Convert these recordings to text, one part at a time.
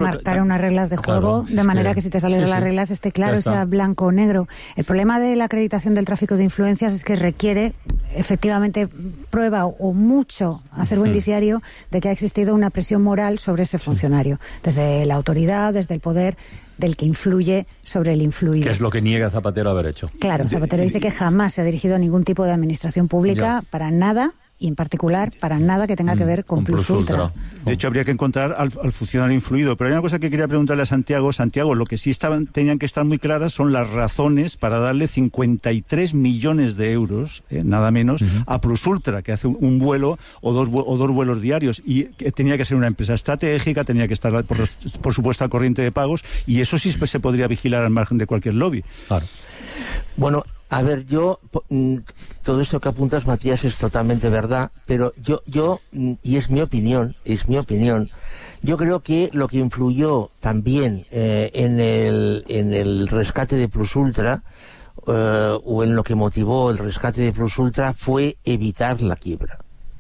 marcar unas reglas de juego, de manera que si te sales de las reglas esté claro, sea blanco o negro. El problema de la acreditación del tráfico de influencias es que requiere efectivamente prueba o mucho acervo indiciario de que ha existido una presión moral sobre ese funcionario, desde la autoridad, desde el poder del que influye sobre el influido. Que es lo que niega Zapatero haber hecho. Claro, Zapatero dice que jamás se ha dirigido a ningún tipo de administración pública para nada, y en particular para nada que tenga que ver con Plus Ultra. De hecho, habría que encontrar al funcionario influido. Pero hay una cosa que quería preguntarle a Santiago. Santiago, lo que sí tenían que estar muy claras son las razones para darle 53 millones de euros, nada menos, a Plus Ultra, que hace un vuelo o dos vuelos diarios. Y que tenía que ser una empresa estratégica, tenía que estar, por supuesto, al corriente de pagos. Y eso sí se podría vigilar al margen de cualquier lobby. Claro. Bueno, a ver, todo eso que apuntas, Matías, es totalmente verdad, pero yo y es mi opinión, yo creo que lo que influyó también en el rescate de Plus Ultra, o en lo que motivó el rescate de Plus Ultra, fue evitar la quiebra.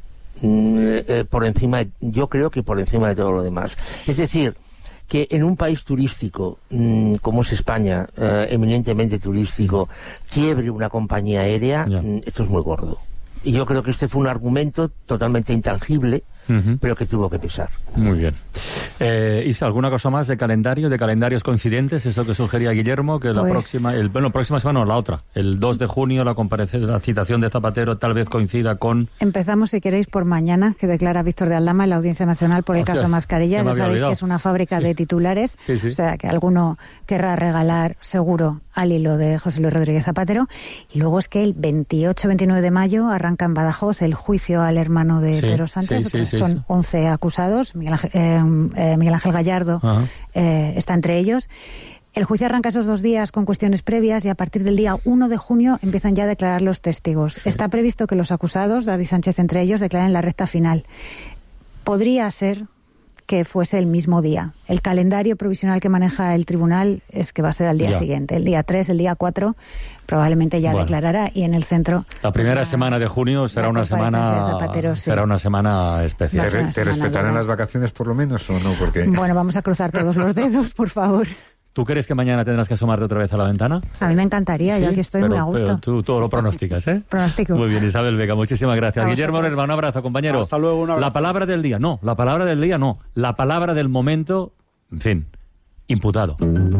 Yo creo que por encima de todo lo demás. Es decir, que en un país turístico como es España, eminentemente turístico, quiebre una compañía aérea, esto es muy gordo. Y yo creo que este fue un argumento totalmente intangible, pero que tuvo que pesar. Muy bien. Isa, ¿alguna cosa más de calendarios coincidentes? Eso que sugería Guillermo, que la próxima semana o la otra, el 2 de junio, la citación de Zapatero tal vez coincida con... Empezamos, si queréis, por mañana, que declara Víctor de Aldama en la Audiencia Nacional por el caso Mascarillas. Ya sabéis que es una fábrica de titulares, o sea, que alguno querrá regalar, seguro, al hilo de José Luis Rodríguez Zapatero. Y luego es que el 28-29 de mayo arranca en Badajoz el juicio al hermano de Pedro Sánchez. Son 11 acusados. Miguel Ángel Gallardo está entre ellos. El juicio arranca esos 2 días con cuestiones previas y a partir del día 1 de junio empiezan ya a declarar los testigos. Está previsto que los acusados, David Sánchez entre ellos, declaren la recta final. Podría ser que fuese el mismo día. El calendario provisional que maneja el tribunal es que va a ser al día siguiente. El día 3, el día 4, probablemente ya declarará, y en el centro... La primera semana de junio será una semana especial. ¿Te respetarán las vacaciones por lo menos o no? Porque... Bueno, vamos a cruzar todos los dedos, por favor. ¿Tú crees que mañana tendrás que asomarte otra vez a la ventana? A mí me encantaría, yo aquí estoy muy a gusto. Pero tú todo lo pronosticas, ¿eh? Pronostico. Muy bien, Isabel Vega, muchísimas gracias. Guillermo Lerma, un abrazo, compañero. Hasta luego, un abrazo. La palabra del día no. La palabra del momento, en fin, imputado.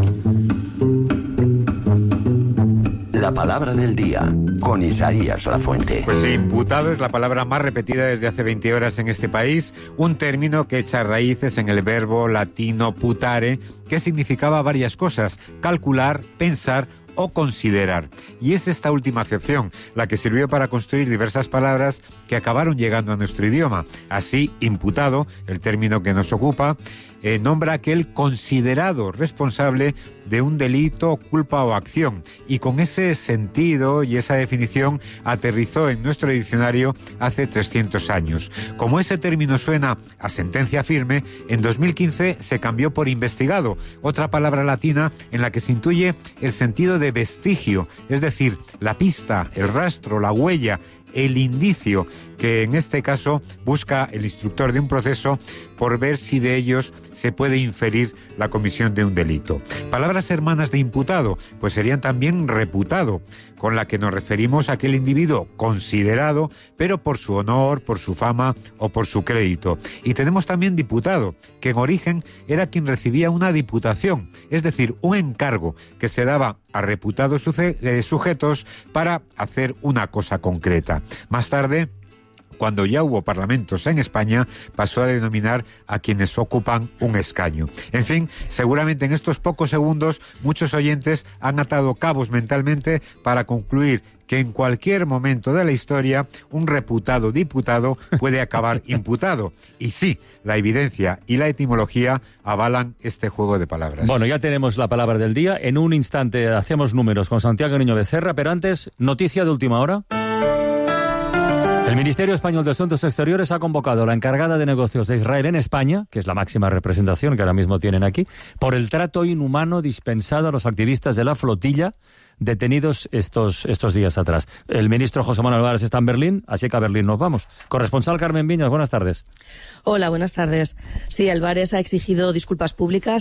La palabra del día, con Isaías Lafuente. Pues sí, imputado es la palabra más repetida desde hace 20 horas en este país, un término que echa raíces en el verbo latino putare, que significaba varias cosas: calcular, pensar o considerar. Y es esta última acepción la que sirvió para construir diversas palabras que acabaron llegando a nuestro idioma. Así, imputado, el término que nos ocupa, nombra aquel considerado responsable de un delito, culpa o acción, y con ese sentido y esa definición aterrizó en nuestro diccionario hace 300 años. Como ese término suena a sentencia firme, en 2015 se cambió por investigado, otra palabra latina en la que se intuye el sentido de vestigio, es decir, la pista, el rastro, la huella, el indicio, que en este caso busca el instructor de un proceso por ver si de ellos se puede inferir la comisión de un delito. Palabras hermanas de imputado, pues serían también reputado, con la que nos referimos a aquel individuo considerado, pero por su honor, por su fama o por su crédito. Y tenemos también diputado, que en origen era quien recibía una diputación, es decir, un encargo que se daba a reputados sujetos para hacer una cosa concreta. Más tarde, cuando ya hubo parlamentos en España, pasó a denominar a quienes ocupan un escaño. En fin, seguramente en estos pocos segundos muchos oyentes han atado cabos mentalmente para concluir que en cualquier momento de la historia un reputado diputado puede acabar imputado. Y sí, la evidencia y la etimología avalan este juego de palabras. Bueno, ya tenemos la palabra del día. En un instante hacemos números con Santiago Niño Becerra, pero antes, noticia de última hora. El Ministerio Español de Asuntos Exteriores ha convocado a la encargada de negocios de Israel en España, que es la máxima representación que ahora mismo tienen aquí, por el trato inhumano dispensado a los activistas de la flotilla detenidos estos días atrás. El ministro José Manuel Álvarez está en Berlín, así que a Berlín nos vamos. Corresponsal Carmen Viñas, buenas tardes. Hola, buenas tardes. Sí, Álvarez ha exigido disculpas públicas